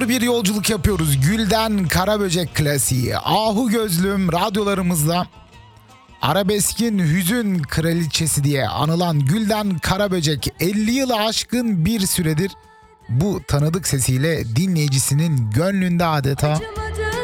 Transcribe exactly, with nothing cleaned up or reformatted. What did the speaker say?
Bir yolculuk yapıyoruz. Gülden Karaböcek klasiği. Ahu Gözlüm radyolarımızda arabeskin hüzün kraliçesi diye anılan Gülden Karaböcek elli yılı aşkın bir süredir bu tanıdık sesiyle dinleyicisinin gönlünde adeta. Acımadı